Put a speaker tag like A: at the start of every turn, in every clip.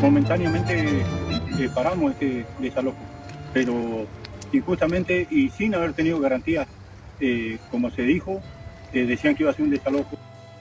A: momentáneamente paramos este desalojo, pero injustamente y sin haber tenido garantías, como se dijo, decían que iba a ser un desalojo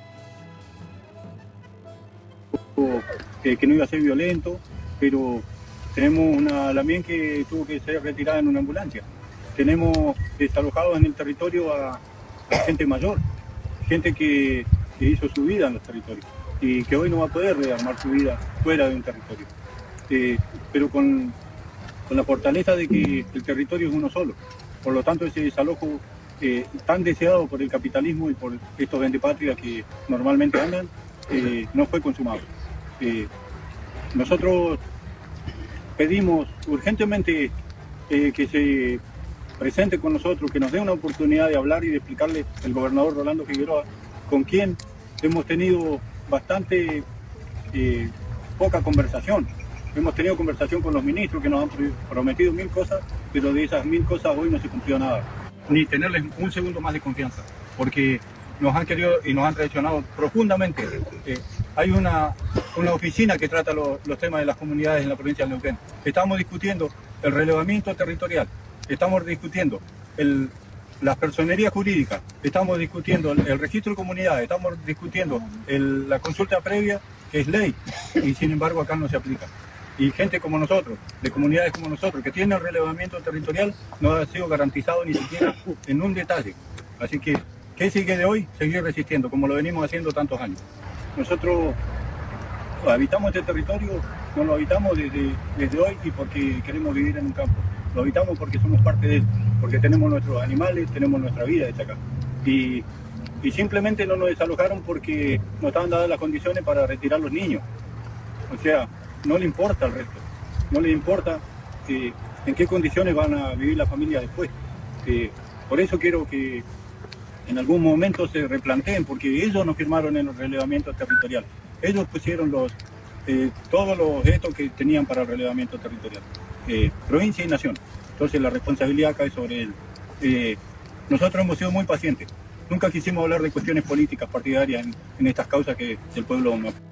A: que no iba a ser violento, pero tenemos una Lamien que tuvo que ser retirada en una ambulancia. Tenemos desalojados en el territorio a gente mayor, gente que hizo su vida en los territorios y que hoy no va a poder rearmar su vida fuera de un territorio. Pero con la fortaleza de que el territorio es uno solo. Por lo tanto, ese desalojo tan deseado por el capitalismo y por estos vendepatrias que normalmente andan, no fue consumado. Nosotros pedimos urgentemente que se presente con nosotros, que nos dé una oportunidad de hablar y de explicarle al gobernador Rolando Figueroa, con quien hemos tenido bastante poca conversación. Hemos tenido conversación con los ministros que nos han prometido 1000 cosas, pero de esas 1000 cosas hoy no se cumplió nada. Ni tenerles un segundo más de confianza, porque nos han querido y nos han traicionado profundamente. Hay una oficina que trata los temas de las comunidades en la provincia de Neuquén. Estamos discutiendo el relevamiento territorial, estamos discutiendo las personerías jurídicas, estamos discutiendo el registro de comunidades, estamos discutiendo la consulta previa, que es ley, y sin embargo acá no se aplica. Y gente como nosotros, de comunidades como nosotros, que tienen relevamiento territorial, no ha sido garantizado ni siquiera en un detalle. Así que, ¿qué sigue de hoy? Seguir resistiendo, como lo venimos haciendo tantos años. Nosotros habitamos este territorio, no lo habitamos desde hoy y porque queremos vivir en un campo. Lo habitamos porque somos parte de él, porque tenemos nuestros animales, tenemos nuestra vida hecha acá. Y simplemente no nos desalojaron porque nos estaban dadas las condiciones para retirar los niños. O sea, no le importa el resto, no le importa en qué condiciones van a vivir las familias después. Por eso quiero que en algún momento se replanteen, porque ellos no firmaron en el relevamiento territorial. Ellos pusieron todos los gestos que tenían para el relevamiento territorial, provincia y nación. Entonces la responsabilidad cae sobre él. Nosotros hemos sido muy pacientes. Nunca quisimos hablar de cuestiones políticas partidarias en estas causas que el pueblo